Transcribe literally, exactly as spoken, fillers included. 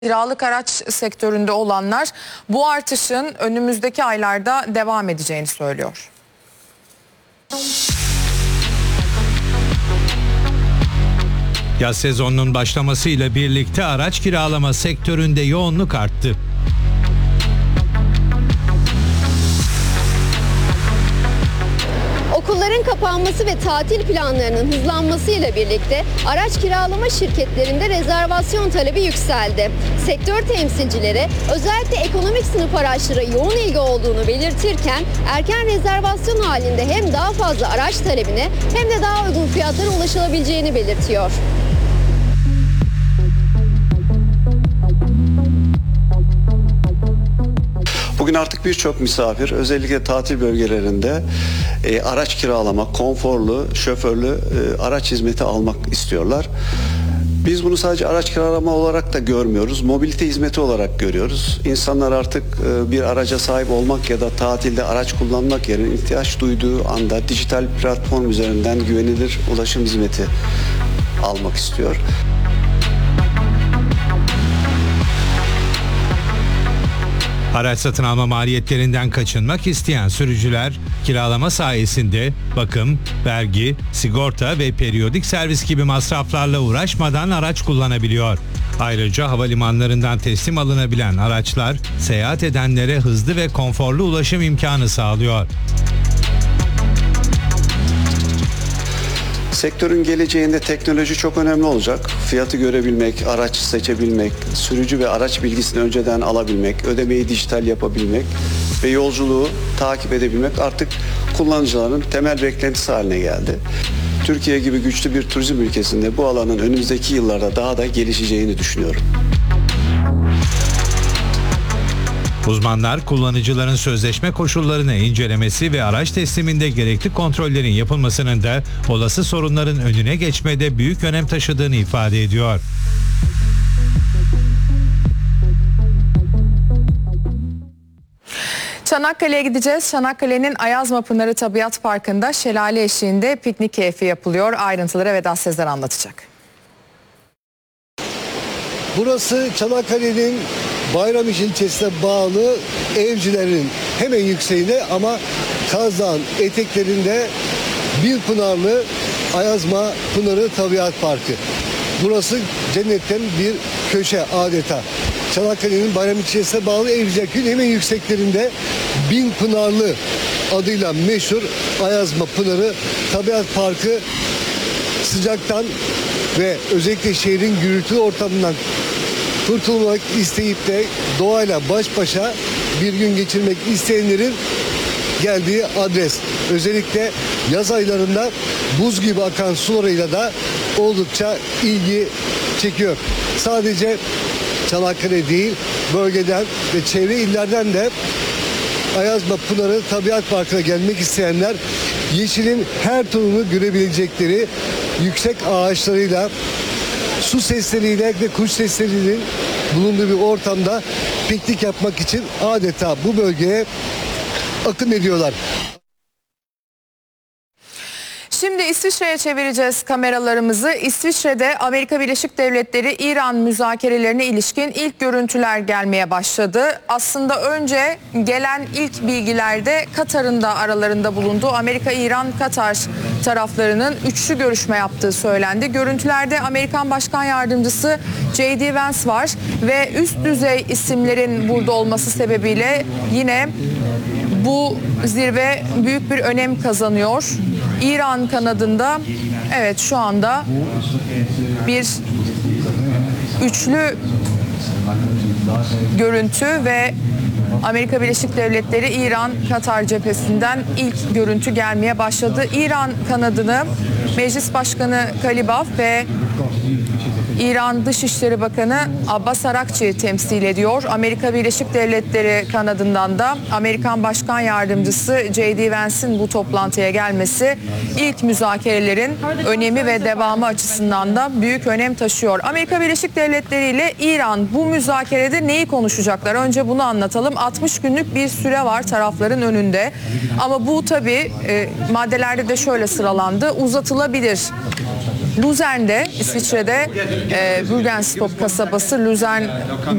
Kiralık araç sektöründe olanlar bu artışın önümüzdeki aylarda devam edeceğini söylüyor. Yaz sezonunun başlamasıyla birlikte araç kiralama sektöründe yoğunluk arttı. Okulların kapanması ve tatil planlarının hızlanmasıyla birlikte araç kiralama şirketlerinde rezervasyon talebi yükseldi. Sektör temsilcileri özellikle ekonomik sınıf araçlara yoğun ilgi olduğunu belirtirken erken rezervasyon halinde hem daha fazla araç talebine hem de daha uygun fiyatlara ulaşılabileceğini belirtiyor. Bugün artık birçok misafir özellikle tatil bölgelerinde e, araç kiralama, konforlu, şoförlü e, araç hizmeti almak istiyorlar. Biz bunu sadece araç kiralama olarak da görmüyoruz, mobilite hizmeti olarak görüyoruz. İnsanlar artık e, bir araca sahip olmak ya da tatilde araç kullanmak yerine ihtiyaç duyduğu anda dijital platform üzerinden güvenilir ulaşım hizmeti almak istiyor. Araç satın alma maliyetlerinden kaçınmak isteyen sürücüler kiralama sayesinde bakım, vergi, sigorta ve periyodik servis gibi masraflarla uğraşmadan araç kullanabiliyor. Ayrıca havalimanlarından teslim alınabilen araçlar seyahat edenlere hızlı ve konforlu ulaşım imkanı sağlıyor. Sektörün geleceğinde teknoloji çok önemli olacak. Fiyatı görebilmek, araç seçebilmek, sürücü ve araç bilgisini önceden alabilmek, ödemeyi dijital yapabilmek ve yolculuğu takip edebilmek artık kullanıcıların temel beklentisi haline geldi. Türkiye gibi güçlü bir turizm ülkesinde bu alanın önümüzdeki yıllarda daha da gelişeceğini düşünüyorum. Uzmanlar kullanıcıların sözleşme koşullarını incelemesi ve araç tesliminde gerekli kontrollerin yapılmasının da olası sorunların önüne geçmede büyük önem taşıdığını ifade ediyor. Çanakkale'ye gideceğiz. Çanakkale'nin Ayazma Pınarı Tabiat Parkı'nda şelale eşiğinde piknik keyfi yapılıyor. Ayrıntıları Vedat Sezer anlatacak. Burası Çanakkale'nin Bayramış ilçesine bağlı Evcilerin hemen yükseğinde ama Kaz Dağı'nın eteklerinde bir pınarlı Ayazma Pınarı Tabiat Parkı. Burası cennetten bir köşe adeta. Çanakkale'nin Bayramış ilçesine bağlı Evcilerin hemen yükseklerinde Bin Pınarlı adıyla meşhur Ayazma Pınarı Tabiat Parkı sıcaktan ve özellikle şehrin gürültülü ortamından kurtulmak isteyip de doğayla baş başa bir gün geçirmek isteyenlerin geldiği adres. Özellikle yaz aylarında buz gibi akan sularıyla da oldukça ilgi çekiyor. Sadece Çanakkale değil, bölgeden ve çevre illerden de Ayazma Pınarı Tabiat Parkı'na gelmek isteyenler yeşilin her tonunu görebilecekleri yüksek ağaçlarıyla, su sesleriyle ve kuş seslerinin bulunduğu bir ortamda piknik yapmak için adeta bu bölgeye akın ediyorlar. Şimdi İsviçre'ye çevireceğiz kameralarımızı. İsviçre'de Amerika Birleşik Devletleri İran müzakerelerine ilişkin ilk görüntüler gelmeye başladı. Aslında önce gelen ilk bilgilerde Katar'ın da aralarında bulunduğu Amerika, İran, Katar taraflarının üçlü görüşme yaptığı söylendi. Görüntülerde Amerikan Başkan Yardımcısı J D Vance var ve üst düzey isimlerin burada olması sebebiyle yine bu zirve büyük bir önem kazanıyor. İran kanadında evet şu anda bir üçlü görüntü ve Amerika Birleşik Devletleri, İran, Katar cephesinden ilk görüntü gelmeye başladı. İran kanadını Meclis Başkanı Kalibaf ve İran Dışişleri Bakanı Abbas Arakçı temsil ediyor. Amerika Birleşik Devletleri kanadından da Amerikan Başkan Yardımcısı J D Vance'in bu toplantıya gelmesi ilk müzakerelerin önemi ve devamı açısından da büyük önem taşıyor. Amerika Birleşik Devletleri ile İran bu müzakerede neyi konuşacaklar? Önce bunu anlatalım. altmış günlük bir süre var tarafların önünde. Ama bu tabii e, maddelerde de şöyle sıralandı. Uzatılabilir Luzern'de, İsviçre'de e, Bürgenstop kasabası Luzern